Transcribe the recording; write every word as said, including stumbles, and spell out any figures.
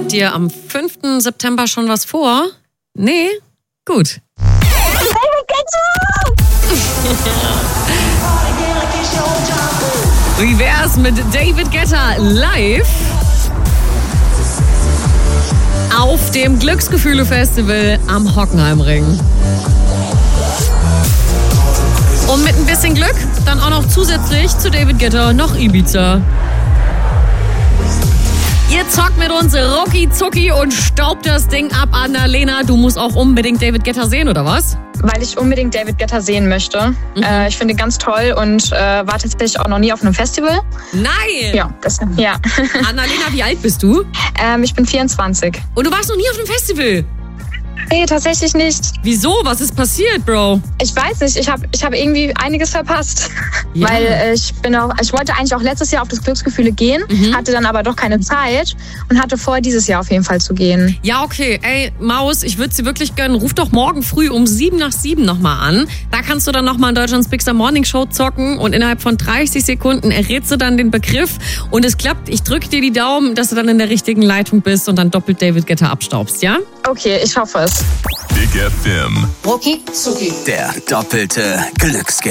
Habt ihr am fünften September schon was vor? Nee? Gut. Wie wär's mit David Guetta live auf dem Glücksgefühle-Festival am Hockenheimring? Und mit ein bisschen Glück dann auch noch zusätzlich zu David Guetta noch Ibiza. Ihr zockt mit uns rucki zucki und staubt das Ding ab. Annalena, du musst auch unbedingt David Guetta sehen, oder was? Weil ich unbedingt David Guetta sehen möchte. Mhm. Äh, ich finde ihn ganz toll und äh, war tatsächlich auch noch nie auf einem Festival. Nein! Ja, das, ja. Annalena, wie alt bist du? Ähm, ich bin vierundzwanzig. Und du warst noch nie auf einem Festival? Nee, tatsächlich nicht. Wieso? Was ist passiert, Bro? Ich weiß nicht, ich habe ich hab irgendwie einiges verpasst. Ja. Weil äh, ich bin auch, ich wollte eigentlich auch letztes Jahr auf das Glücksgefühle gehen, mhm. hatte dann aber doch keine Zeit und hatte vor, dieses Jahr auf jeden Fall zu gehen. Ja, okay. Ey, Maus, ich würde sie wirklich gönnen. Ruf doch morgen früh um sieben nach sieben nochmal an. Da kannst du dann nochmal in Deutschlands Big Star Morning Show zocken und innerhalb von dreißig Sekunden errätst du dann den Begriff und es klappt. Ich drücke dir die Daumen, dass du dann in der richtigen Leitung bist und dann doppelt David Guetta abstaubst, ja? Okay, ich hoffe es. Big F M. Rucki zucki. Der doppelte Glücksgewinn.